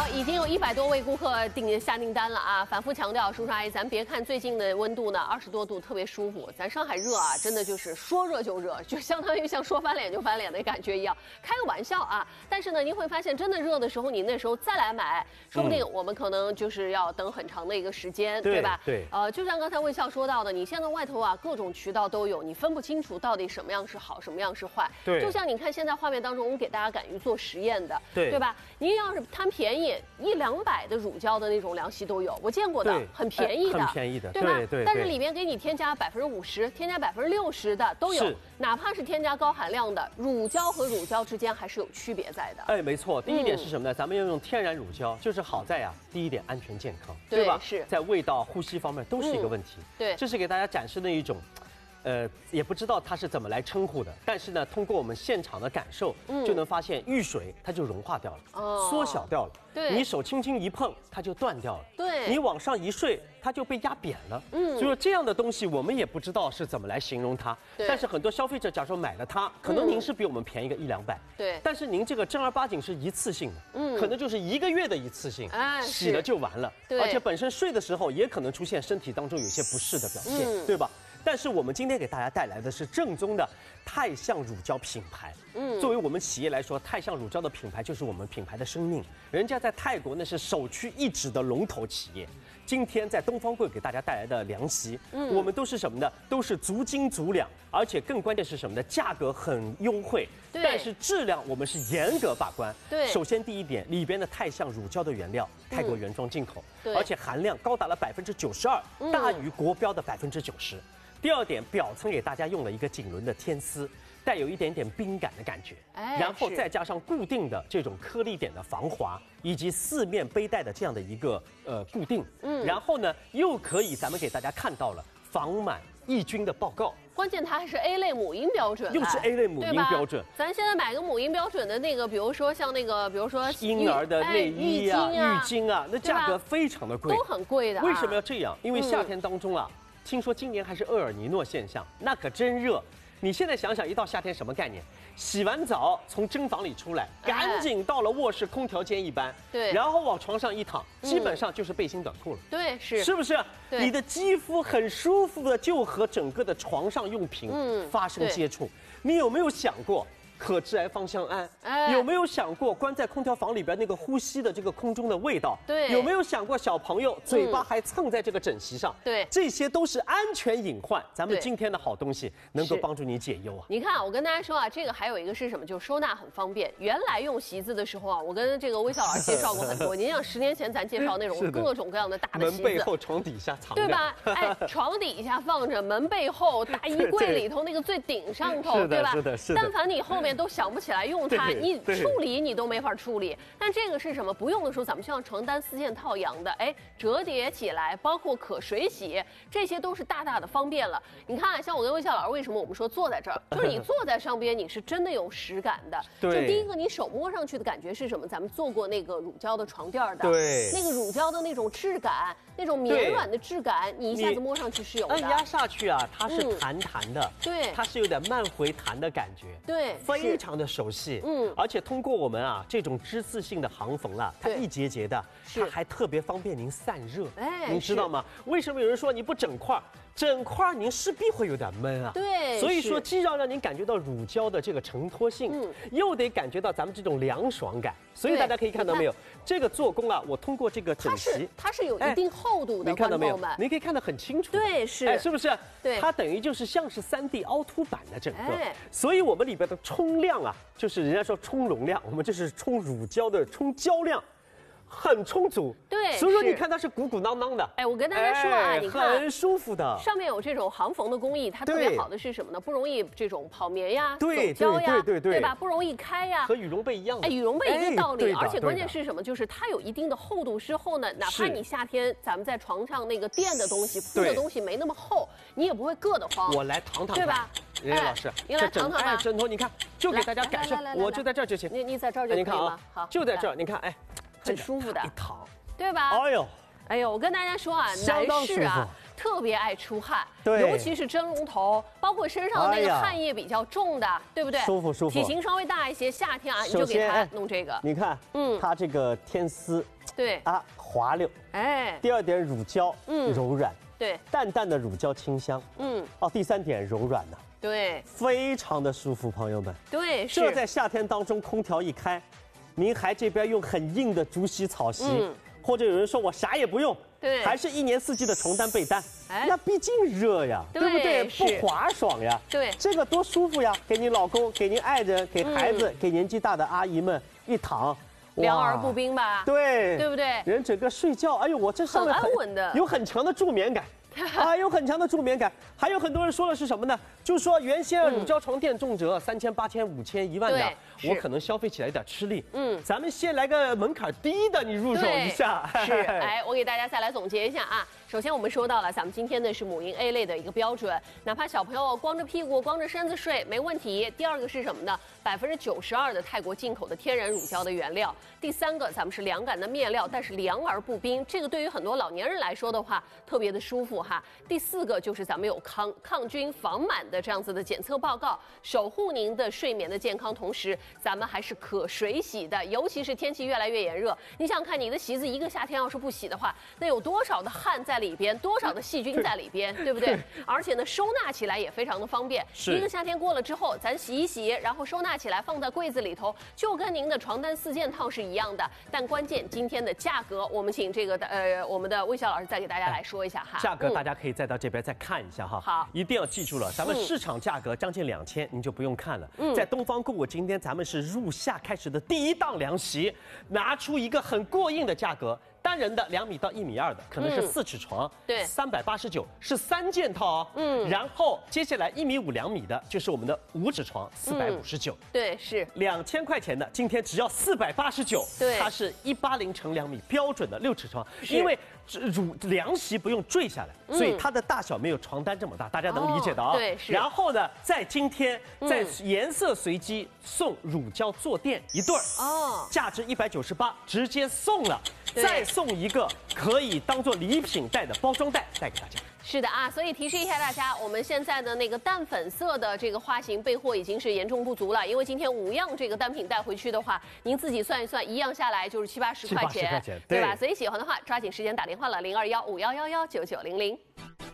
好，已经有100多位顾客下订单了啊！反复强调，叔叔阿姨，咱别看最近的温度呢，20多度，特别舒服。咱上海热啊，真的就是说热就热，就相当于像说翻脸就翻脸的感觉一样。开个玩笑啊！但是呢，您会发现，真的热的时候，你那时候再来买，说不定我们可能就是要等很长的一个时间，对吧？ 对。 就像刚才魏笑说到的，你现在外头啊，各种渠道都有，你分不清楚到底什么样是好，什么样是坏。 对。 就像你看现在画面当中，我们给大家敢于做实验的， 对吧？您要是贪便宜，100-200的乳胶的那种凉席都有，我见过的，很便宜的， 很便宜的， 对吧？但是里面给你添加50%、添加60%的都有，哪怕是添加高含量的，乳胶和乳胶之间还是有区别在的。 哎，没错，第一点是什么呢？咱们要用天然乳胶，就是好在呀，第一点安全健康，对吧？ 是在味道、呼吸方面都是一个问题。 对， 这是给大家展示的一种。也不知道它是怎么来称呼的，但是呢，通过我们现场的感受，就能发现遇水它就融化掉了，缩小掉了。 对， 你手轻轻一碰，它就断掉了。 对， 你往上一睡，它就被压扁了。就是这样的东西，我们也不知道是怎么来形容它。但是很多消费者，假如说买了它，可能您是比我们便宜个100-200。 对， 但是您这个正儿八经是一次性的，可能就是1个月的一次性，洗了就完了。 对， 而且本身睡的时候也可能出现身体当中有些不适的表现，对吧？但是我们今天给大家带来的是正宗的泰象乳胶品牌。作为我们企业来说，泰象乳胶的品牌就是我们品牌的生命。人家在泰国那是首屈一指的龙头企业。今天在东方柜给大家带来的凉席，我们都是什么呢？都是足斤足两，而且更关键是什么呢？价格很优惠，但是质量我们是严格把关。 对， 首先第一点，里边的泰象乳胶的原料，泰国原装进口，而且含量高达了92%，大于国标的90%。第二点，表层给大家用了一个锦纶的天丝，带有一点点冰感的感觉，然后再加上固定的这种颗粒点的防滑，以及4面背带的这样的一个固定，然后呢又可以咱们给大家看到了防螨抑菌的报告。 关键它还是 A 类母婴标准， 又是 A 类母婴标准。 咱现在买个母婴标准的那个，比如说像那个，比如说婴儿的内衣啊、浴巾啊，那价格非常的贵， 都很贵的。 为什么要这样？因为夏天当中啊。听说今年还是厄尔尼诺现象，那可真热。你现在想想，一到夏天什么概念？洗完澡从蒸房里出来，赶紧到了卧室空调间一般， 对， 然后往床上一躺，基本上就是背心短裤了。 对， 是不是？你的肌肤很舒服的就和整个的床上用品发生接触。你有没有想过？可致癌芳香胺，有没有想过关在空调房里边那个呼吸的这个空中的味道？ 对， 有没有想过小朋友嘴巴还蹭在这个枕席上？ 对， 这些都是安全隐患。咱们今天的好东西能够帮助你解忧啊！ 你看，我跟大家说啊，这个还有一个是什么？就是收纳很方便。原来用席子的时候啊，我跟这个魏笑老师介绍过很多。您想10年前咱介绍那种各种各样的大的席子， 门背后、床底下藏着， 对吧？哎，床底下放着，门背后、大衣柜里头那个最顶上头，对吧？ 是的。 但凡你后面都想不起来用它，你处理你都没法处理。但这个是什么？不用的时候，咱们像床单4件套一样的，哎，折叠起来，包括可水洗，这些都是大大的方便了。你看，像我跟魏笑老师，为什么我们说坐在这儿，就是你坐在上边，你是真的有实感的。就第一个，你手摸上去的感觉是什么？咱们做过那个乳胶的床垫的， 对， 那个乳胶的那种质感，那种绵软的质感，你一下子摸上去是有的。 按压下去啊，它是弹的， 对， 它是有点慢回弹的感觉， 对， 非常的熟悉。而且通过我们啊这种织刺性的行缝啊，它一节节的，它还特别方便您散热。哎，您知道吗？为什么有人说你不整块？整块您势必会有点闷啊， 对， 所以说既要让您感觉到乳胶的这个承托性，又得感觉到咱们这种凉爽感。所以大家可以看到没有，这个做工啊，我通过这个枕席， 它是有一定厚度的， 您看到没有？您可以看得很清楚。 对，是， 哎，是不是？ 对， 它等于就是像是3D 凹凸版的整个。所以我们里边的冲量啊，就是人家说充容量，我们这是充乳胶的充胶量。很充足， 对， 所以说你看它是鼓鼓囊囊的。 哎，我跟大家说啊，你看很舒服的， 上面有这种行缝的工艺，它特别好的是什么呢？不容易这种跑棉呀、走对胶呀， 对吧？不容易开呀， 和羽绒被一样的。 哎，羽绒被一个道理，而且关键是什么？就是它有一定的厚度之后呢，哪怕你夏天咱们在床上那个垫的东西、铺的东西没那么厚，你也不会硌得慌。 我来躺躺， 对吧？ 任老师， 您来躺躺吧。 枕头，你看，就给大家感受，我就在这儿就行。 你在这儿就可以吗？好， 就在这儿，你看，哎， 很舒服的， 一躺， 对吧？ 哎呦。 哎呦，我跟大家说啊，男士啊， 特别爱出汗， 对， 尤其是蒸笼头，包括身上的那个汗液比较重的，对不对？ 舒服舒服。 体型稍微大一些，夏天啊，你就给它弄这个。 你看，它这个天丝， 对啊，滑溜。哎，第二点乳胶，柔软。对，淡淡的乳胶清香。第三点柔软呢。对，非常的舒服，朋友们。对，这在夏天当中，空调一开，您还这边用很硬的竹席草席，或者有人说我啥也不用，对，还是一年四季的床单被单，那毕竟热呀，对不对？不滑爽呀，对，这个多舒服呀！给你老公，给您爱人，给孩子，给年纪大的阿姨们一躺， 凉而不冰吧？对，对不对？ 人整个睡觉，哎呦，我这上面很安稳的， 有很强的助眠感。啊，有很强的助眠感，还有很多人说的是什么呢？就是说原先乳胶床垫重折3000、8000、5000、1万的，我可能消费起来有点吃力。咱们先来个门槛低的，你入手一下。 是，哎，我给大家再来总结一下啊。首先我们说到了，咱们今天的是母婴 A 类的一个标准，哪怕小朋友光着屁股、光着身子睡没问题。第二个是什么呢？92%的泰国进口的天然乳胶的原料。第三个，咱们是凉感的面料，但是凉而不冰，这个对于很多老年人来说的话，特别的舒服哈。第四个就是咱们有抗菌防螨的这样子的检测报告，守护您的睡眠的健康，同时咱们还是可水洗的，尤其是天气越来越炎热，你想想看，你的席子一个夏天要是不洗的话，那有多少的汗在里边，多少的细菌在里边，对不对？而且呢，收纳起来也非常的方便。一个夏天过了之后，咱洗一洗，然后收纳起来放在柜子里头，就跟您的床单4件套是一样的。但关键今天的价格，我们请这个我们的魏晓老师再给大家来说一下哈。 价格大家可以再到这边再看一下哈。好，一定要记住了，咱们市场价格将近2000，您就不用看了。在东方购物今天咱们是入夏开始的第一档凉席，拿出一个很过硬的价格。单人的2米到1.2米的，可能是4尺床，对，389是3件套哦。然后接下来1.5米、2米的，就是我们的5指床，459。对，是2000块钱的，今天只要489。对，它是180乘2米标准的6尺床，因为凉席不用坠下来，所以它的大小没有床单这么大，大家能理解的啊。对，是。然后呢，在今天在颜色随机送乳胶坐垫1对儿，哦，价值198，直接送了。再送一个可以当做礼品带的包装袋带给大家。 是的啊，所以提示一下大家，我们现在的那个淡粉色的这个花型备货已经是严重不足了，因为今天5样这个单品带回去的话，您自己算一算，一样下来就是70-80块钱，对吧？所以喜欢的话，抓紧时间打电话了，0215111990。